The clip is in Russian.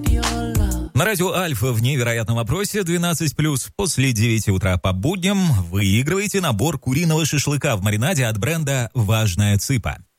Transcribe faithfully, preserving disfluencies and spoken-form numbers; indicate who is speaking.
Speaker 1: На радио Альфа в невероятном вопросе двенадцать плюс после девяти утра по будням выигрываете набор куриного шашлыка в маринаде от бренда «Важная цыпа».